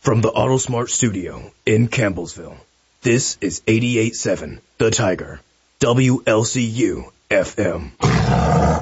From the AutoSmart studio in Campbellsville, this is 88.7 The Tiger, WLCU FM.